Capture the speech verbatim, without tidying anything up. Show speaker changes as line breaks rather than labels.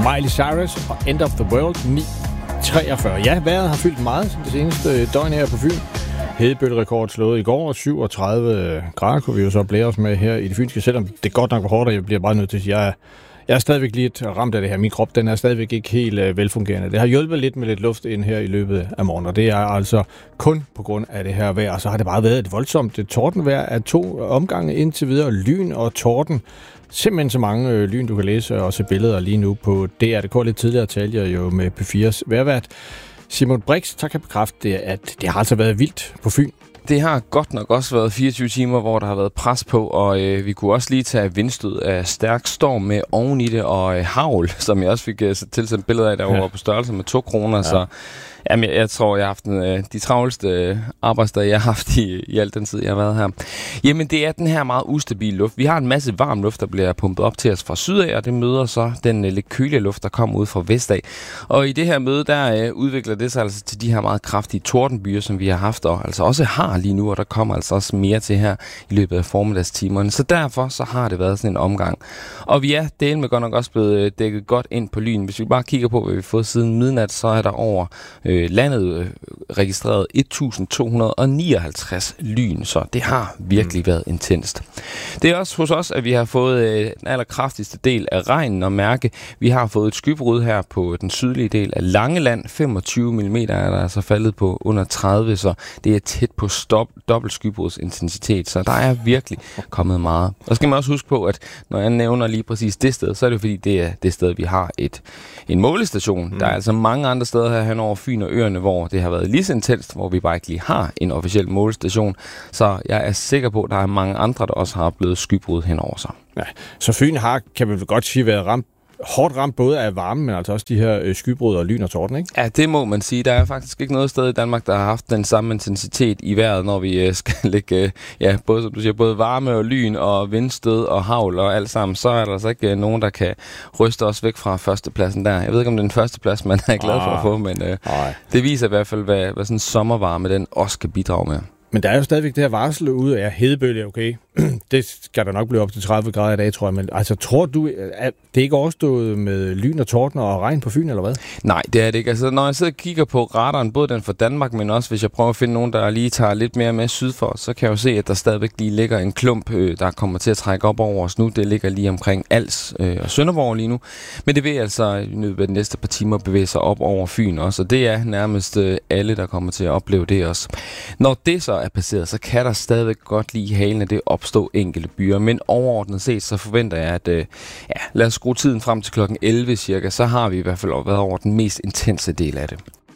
Miley Cyrus og End of the World ni treogfyrre. Ja, vejret har fyldt meget det seneste døgn her på Fyn. Hedebølgerekord slået i går, syvogtredive grader kunne vi jo så blære os med her i det fynske, selvom det godt nok var hårdt, og jeg bliver bare nødt til at sige, jeg er, jeg er stadigvæk lidt ramt af det her. Min krop, den er stadigvæk ikke helt uh, velfungerende. Det har hjulpet lidt med lidt luft ind her i løbet af morgenen, og det er altså kun på grund af det her vejr. Og så har det bare været et voldsomt tordenvejr af to omgange indtil videre. Lyn og torden. Simpelthen så mange øh, lyn, du kan læse og se billeder lige nu på D R punktum d k. Lidt tidligere talte jeg jo med P fires vejrvært Simon Brix, der kan bekræfte, at det har altså været vildt på Fyn.
Det har godt nok også været fireogtyve timer, hvor der har været pres på, og øh, vi kunne også lige tage vindstød af stærk storm med oven i det, og øh, havl, som jeg også fik øh, tilsendt billeder af, der ja. var på størrelse med to kroner, ja. så jamen, jeg, jeg tror, jeg har haft en, øh, de travleste øh, arbejdsdage, jeg har haft i, i al den tid, jeg har været her. Jamen, det er den her meget ustabile luft. Vi har en masse varm luft, der bliver pumpet op til os fra syd af, og det møder så den øh, lidt kølige luft, der kommer ud fra vest af. Og i det her møde, der øh, udvikler det sig altså til de her meget kraftige tordenbyer, som vi har haft, og altså også har lige nu, og der kommer altså også mere til her i løbet af formiddagstimerne. Så derfor så har det været sådan en omgang. Og vi er delen med godt nok også blevet dækket godt ind på lyn. Hvis vi bare kigger på, hvad vi har fået siden midnat, så er der over øh, landet øh, registreret et tusind to hundrede nioghalvtreds lyn, så det har virkelig mm. været intenst. Det er også hos os, at vi har fået øh, den allerkraftigste del af regnen at mærke. Vi har fået et skybrud her på den sydlige del af Langeland. femogtyve millimeter er der altså faldet på under tredive, så det er tæt på stop, dobbelt skybrudsintensitet, så der er virkelig kommet meget. Og så skal man også huske på, at når jeg nævner lige præcis det sted, så er det fordi, det er det sted, vi har et, en målestation. Mm. Der er altså mange andre steder her hen over Fyn og øerne, hvor det har været lige så intenst, hvor vi bare ikke lige har en officiel målestation. Så jeg er sikker på, at der er mange andre, der også har oplevet skybrud henover sig.
Ja, så Fyn har, kan vi vel godt sige, været ramt hårdt ramt både af varme, men altså også de her øh, skybrud og lyn og torden, ikke?
Ja, det må man sige. Der er faktisk ikke noget sted i Danmark, der har haft den samme intensitet i vejret, når vi øh, skal lægge, øh, ja, både, som du siger, både varme og lyn og vindstød og havl og alt sammen. Så er der altså ikke øh, nogen, der kan ryste os væk fra førstepladsen der. Jeg ved ikke, om det er den første plads, man er glad for at få, men øh, det viser i hvert fald, hvad, hvad sådan en sommervarme den også kan bidrage med.
Men der er jo stadigvæk det her varsel ude af hedebølge, okay? Det skal der nok blive op til tredive grader i dag, tror jeg. Men altså, tror du, at det ikke er overstået med lyn og torden og regn på Fyn, eller hvad?
Nej, det er det ikke. Altså, når jeg sidder og kigger på radaren, både den for Danmark, men også hvis jeg prøver at finde nogen, der lige tager lidt mere med syd for, så kan jeg jo se, at der stadigvæk lige ligger en klump, øh, der kommer til at trække op over os nu. Det ligger lige omkring Als øh, og Sønderborg lige nu. Men det vil altså i løbet af de næste par timer bevæge sig op over Fyn også, og det er nærmest øh, alle, der kommer til at opleve det også. Når det så er passeret, så kan der stadigvæk godt lige halen af det opstå enkelte byer, men overordnet set, så forventer jeg, at øh, ja, lad os skrue tiden frem til klokken elleve cirka, så har vi i hvert fald været over den mest intense del af det.